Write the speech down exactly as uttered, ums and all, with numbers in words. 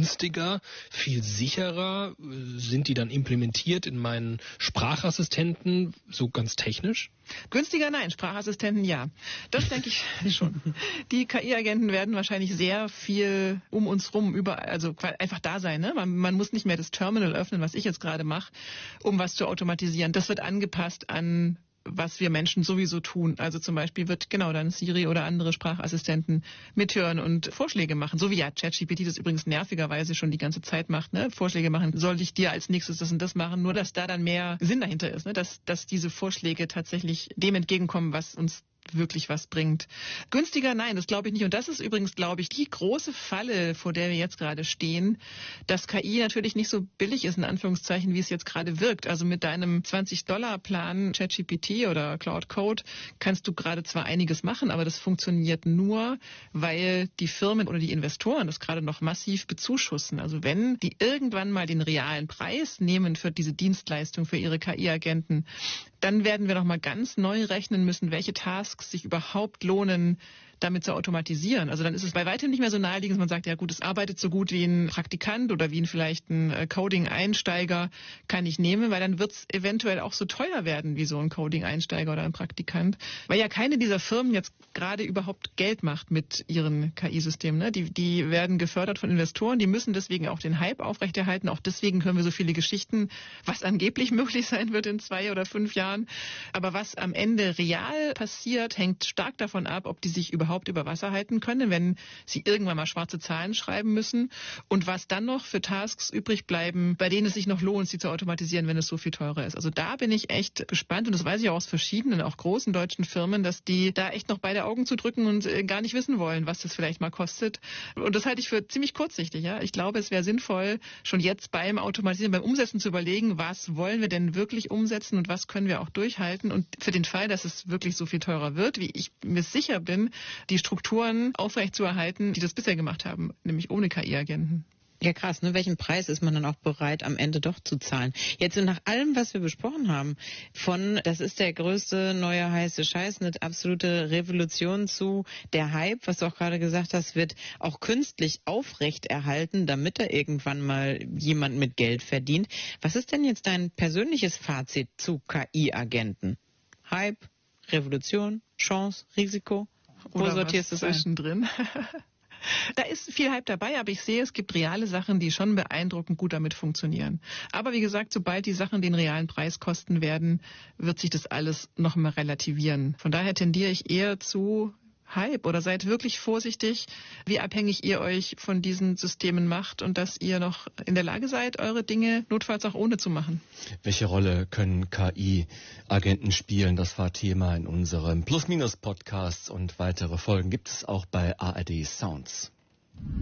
günstiger, viel sicherer? Sind die dann implementiert in meinen Sprachassistenten, so ganz technisch? Günstiger nein, Sprachassistenten ja. Das denke ich schon. Die K I-Agenten werden wahrscheinlich sehr viel um uns rum, überall, also einfach da sein. Ne? Man, man muss nicht mehr das Terminal öffnen, was ich jetzt gerade mache, um was zu automatisieren. Das wird angepasst an was wir Menschen sowieso tun. Also zum Beispiel wird genau dann Siri oder andere Sprachassistenten mithören und Vorschläge machen. So wie ja ChatGPT das übrigens nervigerweise schon die ganze Zeit macht. Ne? Vorschläge machen, soll ich dir als nächstes das und das machen? Nur, dass da dann mehr Sinn dahinter ist. Ne? Dass, dass diese Vorschläge tatsächlich dem entgegenkommen, was uns wirklich was bringt. Günstiger? Nein, das glaube ich nicht. Und das ist übrigens, glaube ich, die große Falle, vor der wir jetzt gerade stehen, dass K I natürlich nicht so billig ist, in Anführungszeichen, wie es jetzt gerade wirkt. Also mit deinem zwanzig-Dollar-Plan ChatGPT oder Claude Code kannst du gerade zwar einiges machen, aber das funktioniert nur, weil die Firmen oder die Investoren das gerade noch massiv bezuschussen. Also wenn die irgendwann mal den realen Preis nehmen für diese Dienstleistung, für ihre K I-Agenten, dann werden wir noch mal ganz neu rechnen müssen, welche Tasks sich überhaupt lohnen, damit zu automatisieren. Also dann ist es bei weitem nicht mehr so naheliegend, dass man sagt, ja gut, es arbeitet so gut wie ein Praktikant oder wie ein vielleicht ein Coding-Einsteiger kann ich nehmen, weil dann wird es eventuell auch so teuer werden wie so ein Coding-Einsteiger oder ein Praktikant. Weil ja keine dieser Firmen jetzt gerade überhaupt Geld macht mit ihren K I-Systemen. Ne? Die, die werden gefördert von Investoren, die müssen deswegen auch den Hype aufrechterhalten. Auch deswegen hören wir so viele Geschichten, was angeblich möglich sein wird in zwei oder fünf Jahren. Aber was am Ende real passiert, hängt stark davon ab, ob die sich überhaupt über Wasser halten können, wenn sie irgendwann mal schwarze Zahlen schreiben müssen und was dann noch für Tasks übrig bleiben, bei denen es sich noch lohnt, sie zu automatisieren, wenn es so viel teurer ist. Also da bin ich echt gespannt und das weiß ich auch aus verschiedenen, auch großen deutschen Firmen, dass die da echt noch beide Augen zudrücken und äh, gar nicht wissen wollen, was das vielleicht mal kostet. Und das halte ich für ziemlich kurzsichtig. Ja? Ich glaube, es wäre sinnvoll, schon jetzt beim Automatisieren, beim Umsetzen zu überlegen, was wollen wir denn wirklich umsetzen und was können wir auch durchhalten. Und für den Fall, dass es wirklich so viel teurer wird, wie ich mir sicher bin, die Strukturen aufrechtzuerhalten, die das bisher gemacht haben, nämlich ohne K I-Agenten. Ja, krass, ne? Welchen Preis ist man dann auch bereit, am Ende doch zu zahlen? Jetzt so nach allem, was wir besprochen haben, von, das ist der größte neue heiße Scheiß, eine absolute Revolution zu der Hype, was du auch gerade gesagt hast, wird auch künstlich aufrechterhalten, damit da irgendwann mal jemand mit Geld verdient. Was ist denn jetzt dein persönliches Fazit zu K I-Agenten? Hype, Revolution, Chance, Risiko? Wo Oder sortierst du es zwischendrin? Da ist viel Hype dabei, aber ich sehe, es gibt reale Sachen, die schon beeindruckend gut damit funktionieren. Aber wie gesagt, sobald die Sachen den realen Preis kosten werden, wird sich das alles noch mal relativieren. Von daher tendiere ich eher zu Hype oder seid wirklich vorsichtig, wie abhängig ihr euch von diesen Systemen macht und dass ihr noch in der Lage seid, eure Dinge notfalls auch ohne zu machen. Welche Rolle können K I-Agenten spielen? Das war Thema in unserem Plus-Minus-Podcast und weitere Folgen gibt es auch bei A R D Sounds.